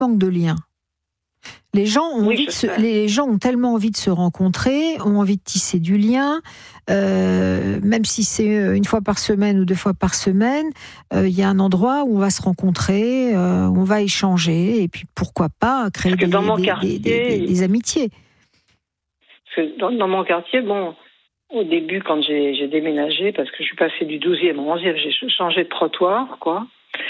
manque de lien. Les gens ont tellement envie de se rencontrer, ont envie de tisser du lien, même si c'est une fois par semaine ou 2 fois par semaine, il y a un endroit où on va se rencontrer, où on va échanger, et puis pourquoi pas créer des amitiés. Parce que dans mon quartier, au début, quand j'ai déménagé, parce que je suis passée du 12e au 11e, j'ai changé de trottoir, quoi.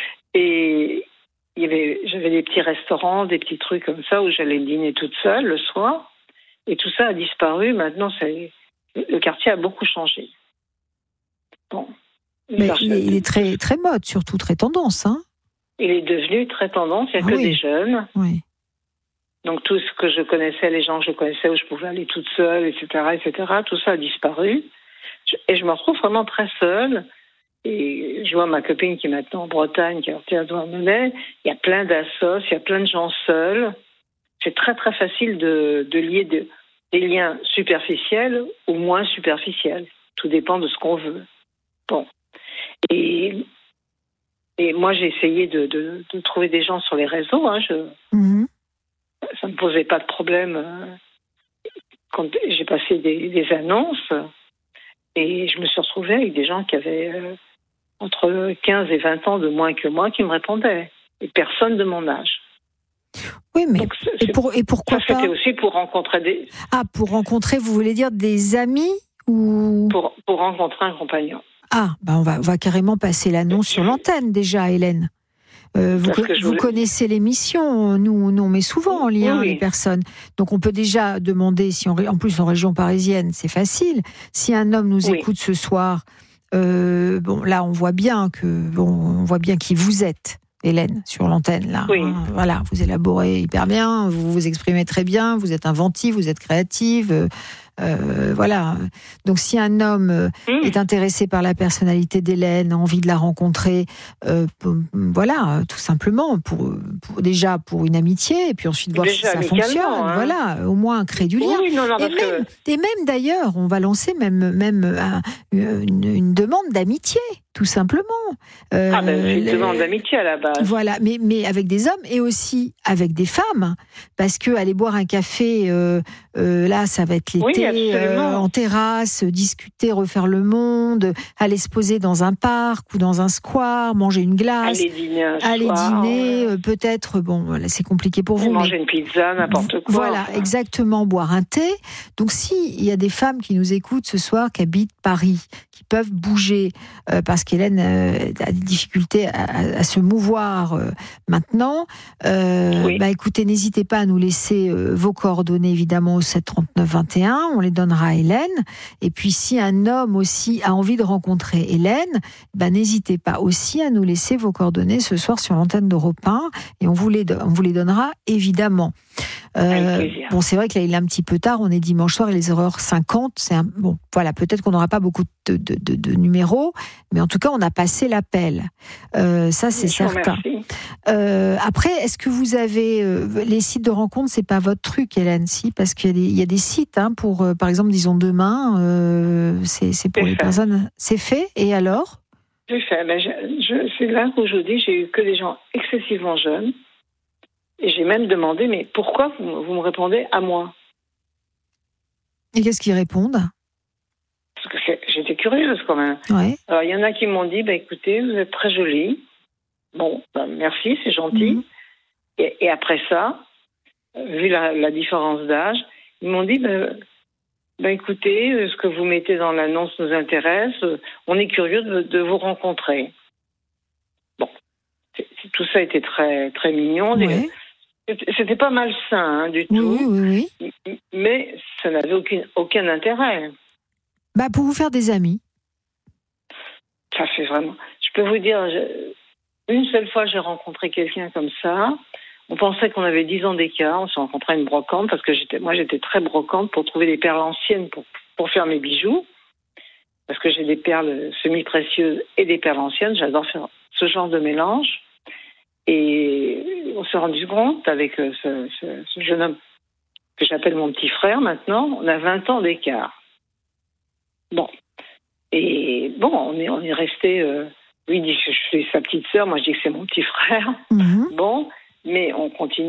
Et j'avais des petits restaurants, des petits trucs comme ça, où j'allais dîner toute seule le soir. Et tout ça a disparu. Maintenant, le quartier a beaucoup changé. Bon. Mais il est très, très mode, surtout très tendance, hein. Il est devenu très tendance. Il n'y a que des jeunes. Oui. Donc, tout ce que je connaissais, les gens que je connaissais, où je pouvais aller toute seule, etc., tout ça a disparu. Et je me retrouve vraiment très seule. Et je vois ma copine qui est maintenant en Bretagne, qui est à Douarnenez. Il y a plein d'assos, il y a plein de gens seuls. C'est très, très facile de lier des liens superficiels ou moins superficiels. Tout dépend de ce qu'on veut. Bon. Et moi, j'ai essayé de trouver des gens sur les réseaux. Hein. Ça ne me posait pas de problème quand j'ai passé des annonces. Et je me suis retrouvée avec des gens qui avaient entre 15 et 20 ans de moins que moi qui me répondaient. Et personne de mon âge. Oui, mais donc, et pourquoi ça, pas c'était aussi pour rencontrer des... Ah, pour rencontrer, vous voulez dire des amis ou... Pour rencontrer un compagnon. Ah, on va carrément passer l'annonce sur l'antenne déjà, Hélène. Vous connaissez l'émission, nous on met souvent en lien les personnes. Donc on peut déjà demander, en plus en région parisienne, c'est facile. Si un homme nous écoute ce soir, là on voit bien qui vous êtes, Hélène, sur l'antenne là. Oui. Hein, voilà, vous élaborez hyper bien, vous vous exprimez très bien, vous êtes inventive, vous êtes créative. Voilà. Donc, si un homme est intéressé par la personnalité d'Hélène, a envie de la rencontrer, voilà, tout simplement, pour une amitié, et puis ensuite voir si ça fonctionne. Hein. Voilà, au moins créer du lien. Oui, et même d'ailleurs, on va lancer même une demande d'amitié, tout simplement. C'est une demande d'amitié à la base. Voilà, mais avec des hommes et aussi avec des femmes, parce que aller boire un café, là, ça va être l'été. En terrasse, discuter, refaire le monde, aller se poser dans un parc ou dans un square, manger une glace, aller dîner, peut-être, là, c'est compliqué pour vous. Manger une pizza, n'importe quoi. Voilà, exactement, boire un thé. Donc, s'il y a des femmes qui nous écoutent ce soir, qui habitent Paris, qui peuvent bouger, parce qu'Hélène a des difficultés à se mouvoir maintenant, écoutez, n'hésitez pas à nous laisser vos coordonnées, évidemment, au 7 39 21. On les donnera à Hélène. Et puis, si un homme aussi a envie de rencontrer Hélène, n'hésitez pas aussi à nous laisser vos coordonnées ce soir sur l'antenne d'Europe 1 et on vous les donnera, évidemment. C'est vrai que là, il est un petit peu tard. On est dimanche soir, il est 0h50. Peut-être qu'on n'aura pas beaucoup de numéros, mais en tout cas, on a passé l'appel. Ça, c'est certain. Après, est-ce que vous avez les sites de rencontres? C'est pas votre truc, Hélène, si, parce qu'il y a des sites pour, par exemple, disons demain. C'est pour les personnes. C'est fait. Et alors? C'est fait. C'est là où je dis, j'ai eu que des gens excessivement jeunes. Et j'ai même demandé, mais pourquoi vous me répondez à moi? Et qu'est-ce qu'ils répondent? Parce que j'étais curieuse quand même. Ouais. Alors, il y en a qui m'ont dit, écoutez, vous êtes très jolie. Bon, merci, c'est gentil. Mmh. Et après ça, vu la différence d'âge, ils m'ont dit, écoutez, ce que vous mettez dans l'annonce nous intéresse. On est curieux de vous rencontrer. Bon, tout ça était très, très mignon. Ouais. C'était pas malsain du tout. Oui. Mais ça n'avait aucun intérêt. Pour vous faire des amis. Ça fait vraiment... Je peux vous dire, une seule fois, j'ai rencontré quelqu'un comme ça. On pensait qu'on avait 10 ans d'écart. On s'est rencontrés à une brocante parce que j'étais très brocante pour trouver des perles anciennes pour faire mes bijoux. Parce que j'ai des perles semi-précieuses et des perles anciennes. J'adore faire ce genre de mélange. Et on s'est rendu compte avec ce jeune homme que j'appelle mon petit frère maintenant, on a 20 ans d'écart. Bon. Et on est resté... lui dit que je suis sa petite sœur, moi je dis que c'est mon petit frère. Mmh. Bon, mais on continue.